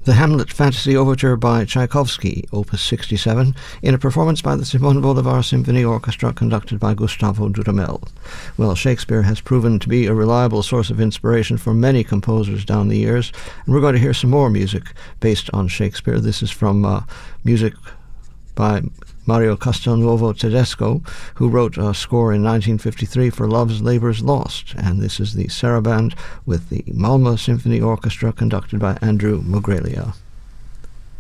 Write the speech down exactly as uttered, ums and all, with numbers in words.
The Hamlet Fantasy Overture by Tchaikovsky, Opus sixty-seven, in a performance by the Simon Bolivar Symphony Orchestra conducted by Gustavo Dudamel. Well, Shakespeare has proven to be a reliable source of inspiration for many composers down the years, and we're going to hear some more music based on Shakespeare. This is from uh, music by Mario Castelnuovo Tedesco, who wrote a score in nineteen fifty-three for Love's Labour's Lost, and this is the Saraband with the Malmö Symphony Orchestra conducted by Andrew Mogrelia.